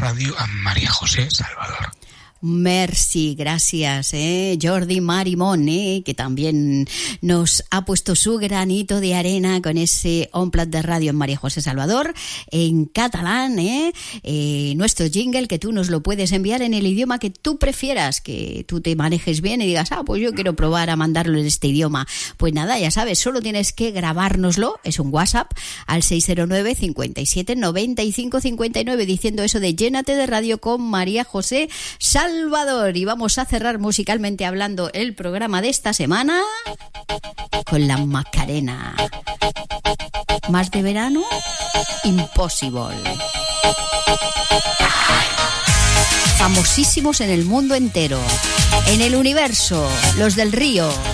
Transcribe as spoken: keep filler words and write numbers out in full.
radio a María José Salvador. Merci, gracias, eh, Jordi Marimón, eh, que también nos ha puesto su granito de arena con ese On Plat de Radio en María José Salvador, en catalán, eh, eh, nuestro jingle que tú nos lo puedes enviar en el idioma que tú prefieras, que tú te manejes bien y digas, ah, pues yo quiero probar a mandarlo en este idioma. Pues nada, ya sabes, solo tienes que grabárnoslo, es un WhatsApp, al seis cero nueve, cincuenta y siete, noventa y cinco, cincuenta y nueve, diciendo eso de llénate de radio con María José Salvador. Salvador, y vamos a cerrar musicalmente hablando el programa de esta semana con la Macarena. ¿Más de verano? Impossible. Famosísimos en el mundo entero, en el universo, los del río.